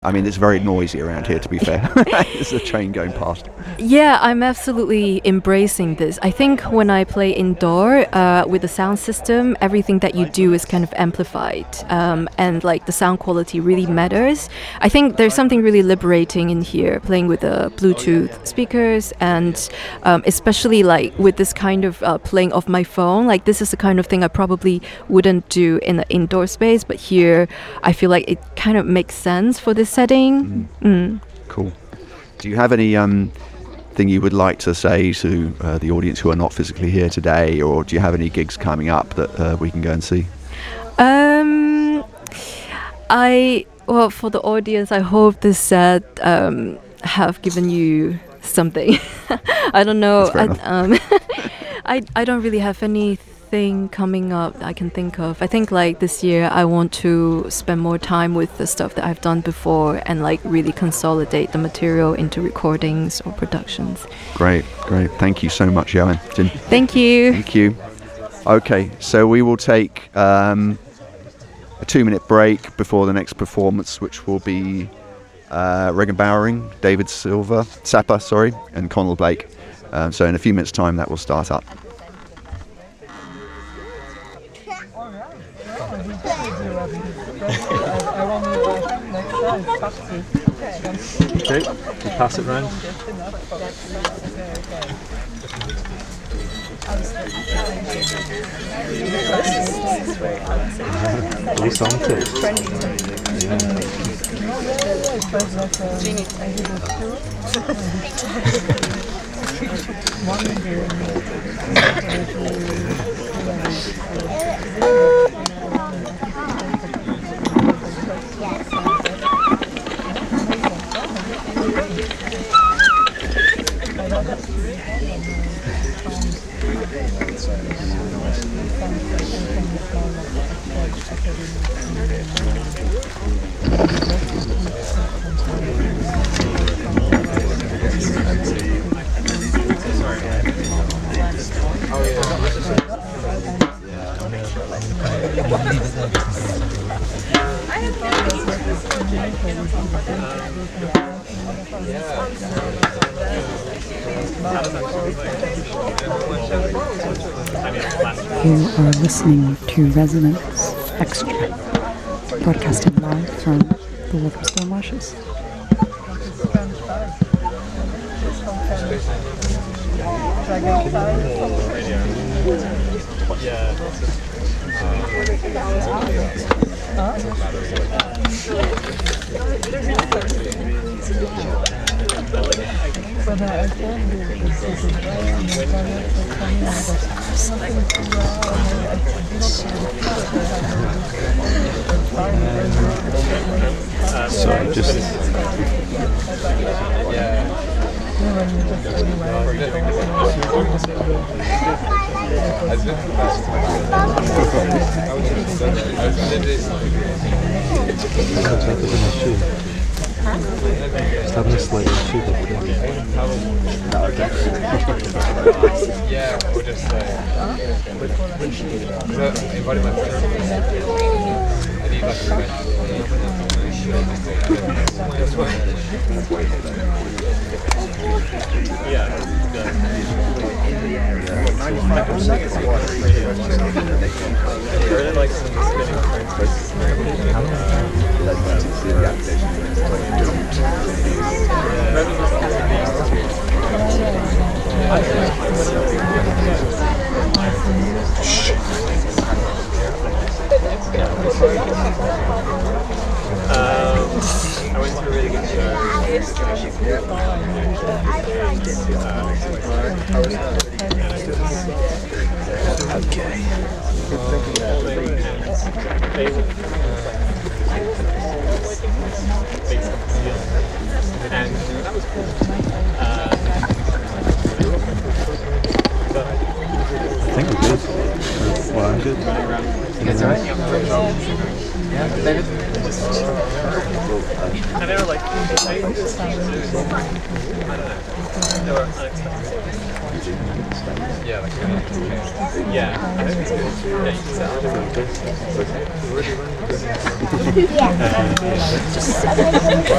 I mean, it's very noisy around here, to be fair. There's a train going past. Yeah, I'm absolutely embracing this. I think when I play indoor with the sound system, everything that you do is kind of amplified, and like the sound quality really matters. I think there's something really liberating in here, playing with the Bluetooth speakers, and especially like with this kind of playing off my phone. Like this is the kind of thing I probably wouldn't do in an indoor space, but here I feel like it kind of makes sense for this setting. Cool. Do you have any thing you would like to say to the audience who are not physically here today, or do you have any gigs coming up that we can go and see? Well, for the audience, I hope this set have given you something. I don't know. I don't really have anything coming up I can think of. I think like this year I want to spend more time with the stuff that I've done before and like really consolidate the material into recordings or productions. Great. Thank you so much, Joan. Jin. Thank you. Thank you. Okay, so we will take a 2-minute break before the next performance, which will be Regan Bowering, David Sapper, and Conal Blake. So in a few minutes' time that will start up. Okay, you pass it round. Nice on it. You are listening to Resonance Extra, broadcasting live from the Walthamstow Marshes. So just just having a slight issue. Yeah, we'll just invited my friend. I need like I went to a really good show. Okay. And that was cool. I think we're good. I'm good. You guys alright? Yeah, David? And they were like, yeah, like, yeah, I think it's good. Yeah, you can set up.